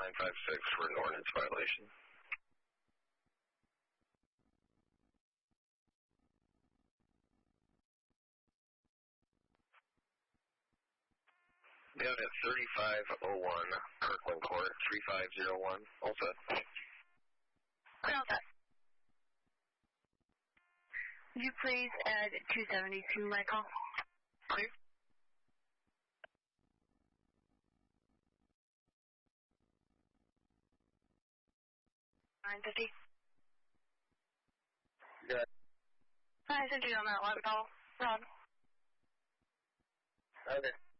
956 for an ordinance violation. Down at 3501 Kirkland Court, 3501. All set. All set. Would you please add 270 to my call? Clear. $950. Good. I sent you on that one call, Rob. Okay.